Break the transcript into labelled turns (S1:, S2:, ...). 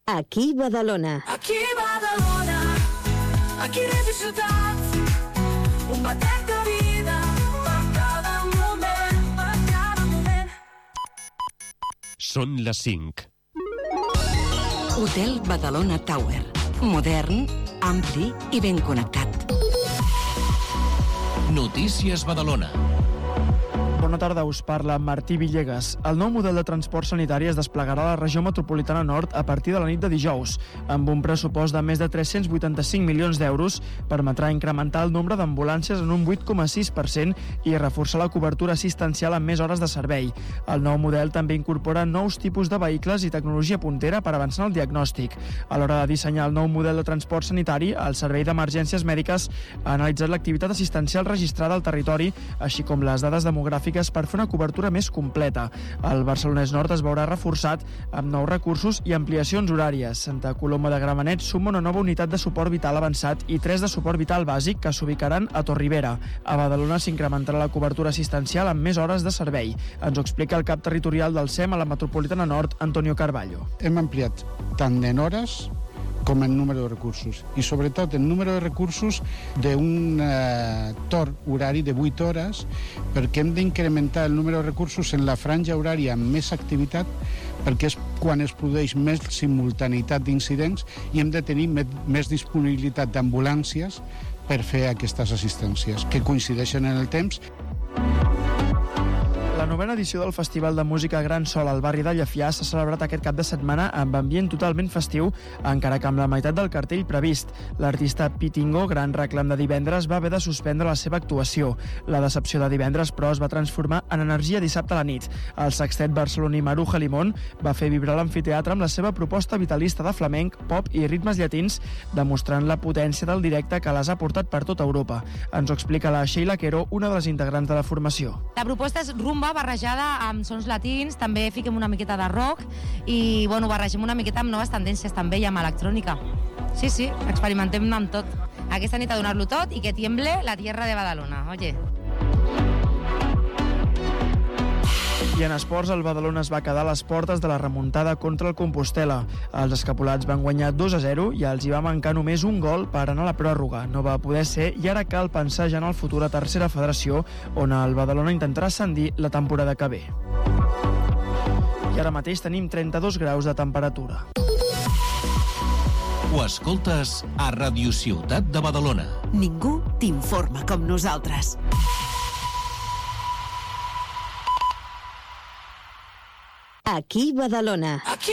S1: Aquí Badalona.
S2: Aquí Badalona, aquí ràdio ciutat, un batec de vida per cada moment, per cada moment.
S3: Són les 5.
S4: Hotel Badalona Tower. Modern, ampli i ben connectat.
S3: Notícies Badalona.
S5: Bona tarda, us parla Martí Villegas. El nou model de transport sanitari es desplegarà a la regió metropolitana nord a partir de la nit de dijous. Amb un pressupost de més de 385 milions d'euros, permetrà incrementar el nombre d'ambulàncies en un 8,6% i reforçar la cobertura assistencial amb més hores de servei. El nou model també incorpora nous tipus de vehicles i tecnologia puntera per avançar en el diagnòstic. A l'hora de dissenyar el nou model de transport sanitari, el Servei d'Emergències Mèdiques ha analitzat l'activitat assistencial registrada al territori, així com les dades demogràfiques per fer una cobertura més completa. El Barcelonès Nord es veurà reforçat amb nous recursos i ampliacions horàries. Santa Coloma de Gramenet suma una nova unitat de suport vital avançat i 3 de suport vital bàsic que s'ubicaran a Torribera. A Badalona s'incrementarà la cobertura assistencial amb més hores de servei. Ens ho explica el cap territorial del SEM a la metropolitana nord, Antonio Carballo.
S6: Hem ampliat tant en hores com en número de recursos i sobretot en número de recursos d'un torn horari de 8 hores perquè hem d'incrementar el número de recursos en la franja horària amb més activitat perquè és quan es produeix més simultaneïtat d'incidents i hem de tenir més disponibilitat d'ambulàncies per fer aquestes assistències que coincideixen en el temps.
S5: La novena edició del Festival de Música Gran Sol al barri de Llefià s'ha celebrat aquest cap de setmana amb ambient totalment festiu, encara que amb la meitat del cartell previst. L'artista Pitingo, gran reclam de divendres, va haver de suspendre la seva actuació. La decepció de divendres, però, es va transformar en energia dissabte a la nit. El sextet barceloní Maruja Limón va fer vibrar l'amfiteatre amb la seva proposta vitalista de flamenc, pop i ritmes llatins, demostrant la potència del directe que les ha portat per tota Europa. Ens ho explica la Sheila Quero, una de les integrants de la formació.
S7: La proposta és rumba barrejada amb sons latins, també fiquem una miqueta de rock i barregem una miqueta amb noves tendències també i amb electrònica. Sí, experimentem amb tot. Aquesta nit a donar-lo tot i que tiemble la tierra de Badalona, oye.
S5: I en esports, el Badalona es va quedar a les portes de la remuntada contra el Compostel·la. Els escapulats van guanyar 2-0 i els hi va mancar només un gol per anar a la pròrroga. No va poder ser i ara cal pensar ja en el futur a tercera federació, on el Badalona intentarà ascendir la temporada que ve. I ara mateix tenim 32 graus de temperatura.
S3: Ho escoltes a Ràdio Ciutat de Badalona.
S4: Ningú t'informa com nosaltres.
S1: Aquí Badalona.
S2: Aquí